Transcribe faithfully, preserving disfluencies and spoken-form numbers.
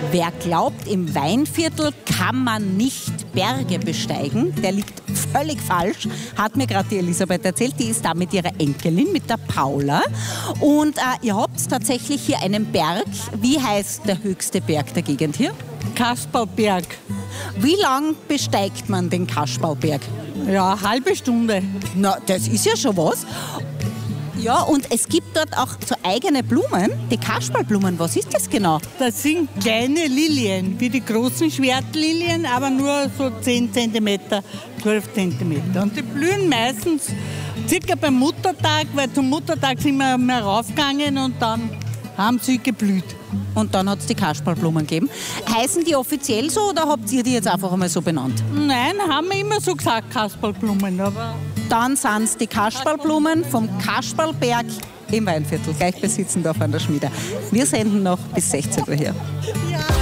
Wer glaubt, im Weinviertel kann man nicht Berge besteigen, der liegt völlig falsch, hat mir gerade die Elisabeth erzählt. Die ist da mit ihrer Enkelin, mit der Paula. Und äh, ihr habt tatsächlich hier einen Berg. Wie heißt der höchste Berg der Gegend hier? Kasperlberg. Wie lang besteigt man den Kasperlberg? Ja, eine halbe Stunde. Na, das ist ja schon was. Ja, und es gibt dort auch so eigene Blumen, die Kasperlblumen. Was ist das genau? Das sind kleine Lilien, wie die großen Schwertlilien, aber nur so zehn Zentimeter, zwölf Zentimeter. Und die blühen meistens circa beim Muttertag, weil zum Muttertag sind wir mehr raufgegangen und dann haben sie geblüht. Und dann hat es die Kasperlblumen gegeben. Heißen die offiziell so oder habt ihr die jetzt einfach einmal so benannt? Nein, haben wir immer so gesagt, Kasperlblumen, aber... Dann sind es die Kasperlblumen vom Kasperlberg im Weinviertel, gleich bei Sitzendorf an der Schmiede. Wir senden noch bis sechzehn Uhr hier.